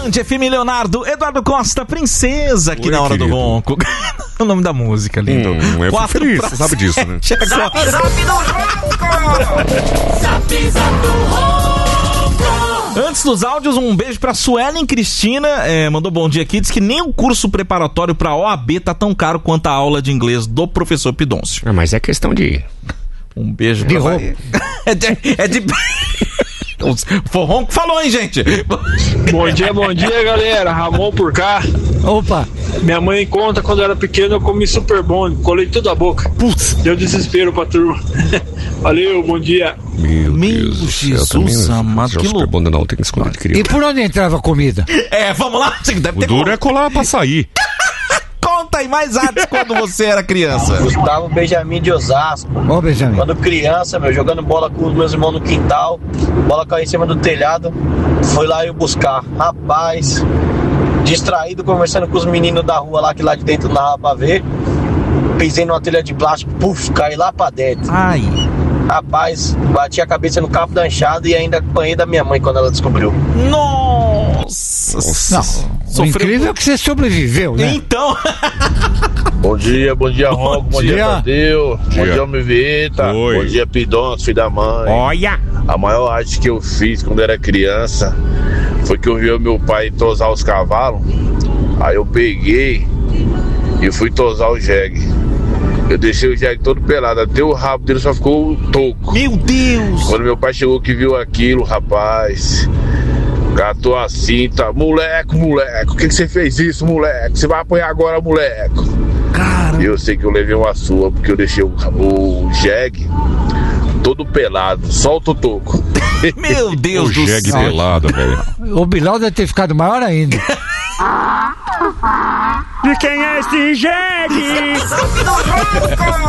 Band, FM Leonardo, Eduardo Costa, Princesa, aqui. Oi, na hora querido. Do ronco. O nome da música, lindo. Eu fui feliz, você sabe disso, né? Zap, zap do ronco! Zap, zap do ronco! Antes dos áudios, um beijo pra Suelen Cristina, mandou bom dia aqui, diz que nem o curso preparatório pra OAB tá tão caro quanto a aula de inglês do professor Pidoncio. Mas é questão de... Um beijo de pra roupa. É de... O Forrão que falou, hein, gente? Bom dia, galera. Ramon por cá. Opa. Minha mãe conta, quando eu era pequeno, eu comi super bom, colei tudo a boca. Putz. Deu desespero pra turma. Valeu, bom dia. Meu Deus, Jesus amado, que louco. Não, tem que esconder de criança. E por onde entrava a comida? Vamos lá. O duro é colar pra sair. Conta aí mais antes quando você era criança. Gustavo Benjamin de Osasco. Ô, Benjamin. Quando criança, jogando bola com os meus irmãos no quintal, bola caiu em cima do telhado, foi lá eu buscar. Rapaz, distraído, conversando com os meninos da rua lá, que lá de dentro não dava pra ver. Pisei numa telha de plástico, caí lá pra dentro. Ai. Rapaz, bati a cabeça no cabo da enxada e ainda apanhei da minha mãe quando ela descobriu. Nossa. Não, o incrível é que você sobreviveu, né? Então. Bom dia, Ronco, bom dia, Tadeu, bom dia, Homem Vieta, bom dia, Pidoncio, filho da mãe. Olha! A maior arte que eu fiz quando era criança foi que eu vi o meu pai tosar os cavalos, aí eu peguei e fui tosar o jegue. Eu deixei o jegue todo pelado, até o rabo dele só ficou toco. Meu Deus! Quando meu pai chegou que viu aquilo, rapaz, catou a cinta. Moleque, o que você fez isso, moleque? Você vai apanhar agora, moleque. Cara. E eu sei que eu levei uma sua, porque eu deixei o jegue todo pelado, só o totoco. Meu Deus o do céu. O jegue pelado, velho. O Bilal deve ter ficado maior ainda. De quem é esse jegue?